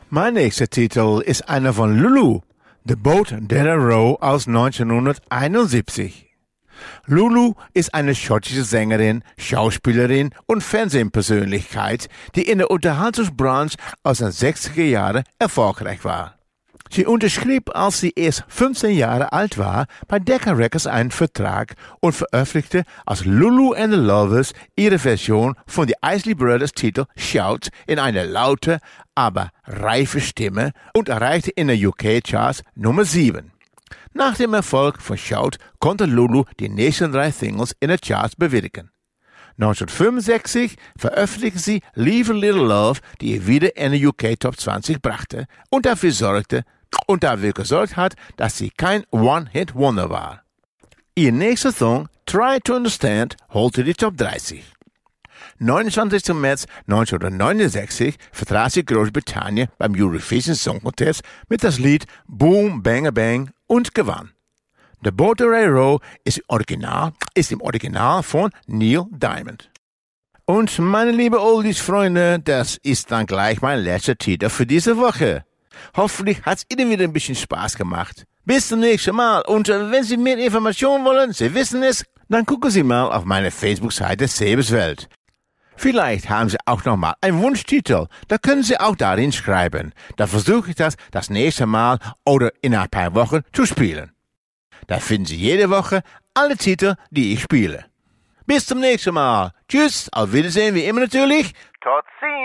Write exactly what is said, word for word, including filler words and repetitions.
Mein nächster Titel ist einer von Lulu, The Boat Dead Row aus neunzehnhunderteinundsiebzig. Lulu ist eine schottische Sängerin, Schauspielerin und Fernsehpersönlichkeit, die in der Unterhaltungsbranche aus den sechziger Jahren erfolgreich war. Sie unterschrieb, als sie erst fünfzehn Jahre alt war, bei Decca Records einen Vertrag und veröffentlichte als Lulu and the Lovers ihre Version von The Isley Brothers Titel Shout in einer laute, aber reife Stimme und erreichte in den U K-Charts Nummer sieben. Nach dem Erfolg von Shout konnte Lulu die nächsten drei Singles in den Charts bewirken. neunzehnhundertfünfundsechzig veröffentlichte sie Leave a Little Love, die ihr wieder in den U K Top zwanzig brachte und dafür sorgte, und dafür gesorgt hat, dass sie kein One-Hit-Wonder war. Ihr nächster Song, Try to Understand, holte die Top dreißig. neunundzwanzigster März neunzehnhundertneunundsechzig vertrat sie Großbritannien beim Eurovision Song Contest mit das Lied Boom Bang Bang und gewann. The Boat Dead Row ist, Original, ist im Original von Neil Diamond. Und meine liebe Oldies-Freunde, das ist dann gleich mein letzter Titel für diese Woche. Hoffentlich hat's Ihnen wieder ein bisschen Spaß gemacht. Bis zum nächsten Mal und äh, wenn Sie mehr Informationen wollen, Sie wissen es, dann gucken Sie mal auf meine Facebook-Seite Sebes Welt. Vielleicht haben Sie auch noch mal einen Wunschtitel, da können Sie auch darin schreiben. Dann versuche ich das das nächste Mal oder in ein paar Wochen zu spielen. Da finden Sie jede Woche alle Titel, die ich spiele. Bis zum nächsten Mal. Tschüss, auf Wiedersehen wie immer natürlich. Tot ziens.